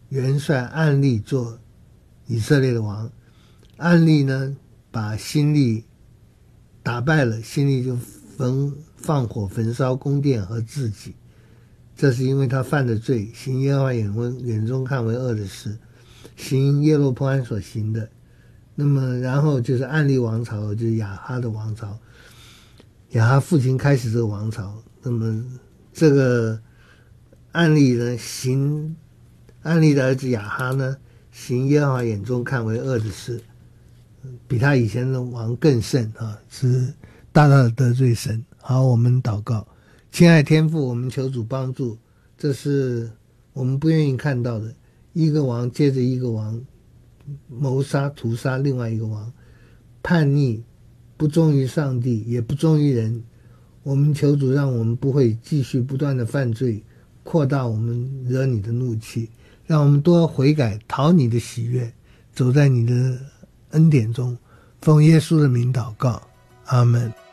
元帅暗利做以色列的王。暗利呢把辛利打败了，辛利就放火焚烧宫殿和自己，这是因为他犯的罪，行耶和华眼中看为恶的事，行耶罗波安所行的。那么然后就是暗利王朝，就是亚哈的王朝，亚哈父亲开始这个王朝。那么这个暗利呢，暗利的儿子亚哈呢，行耶和华眼中看为恶的事，比他以前的王更甚啊，是大大的得罪神。好，我们祷告。亲爱的天父，我们求主帮助，这是我们不愿意看到的，一个王接着一个王谋杀屠杀另外一个王，叛逆，不忠于上帝，也不忠于人。我们求主让我们不会继续不断的犯罪，扩大我们惹你的怒气，让我们多悔改，讨你的喜悦，走在你的恩典中。奉耶稣的名祷告，阿们。